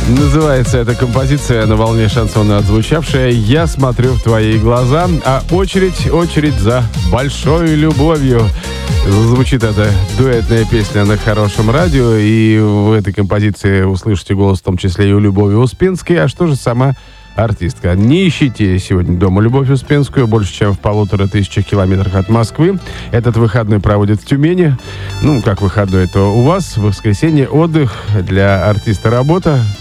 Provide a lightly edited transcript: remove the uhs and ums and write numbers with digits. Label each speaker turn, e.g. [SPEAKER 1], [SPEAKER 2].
[SPEAKER 1] Называется эта композиция на волне шансона отзвучавшая «Я смотрю в твои глаза», а очередь за большой любовью. Звучит эта дуэтная песня на хорошем радио, и в этой композиции услышите голос в том числе и у Любови Успенской. А что же сама артистка? Не ищите сегодня дома Любовь Успенскую, больше чем в 1500 километрах от Москвы. Этот выходной проводит в Тюмени. Ну, как выходной, то у вас в воскресенье отдых, для артиста работа.